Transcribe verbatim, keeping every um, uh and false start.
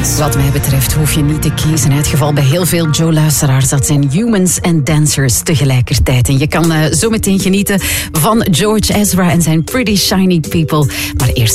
Wat mij betreft hoef je niet te kiezen. Het geval bij heel veel Joe-luisteraars. Dat zijn humans en dancers tegelijkertijd. En je kan uh, zo meteen genieten van George Ezra en zijn Pretty Shiny People. Maar eerst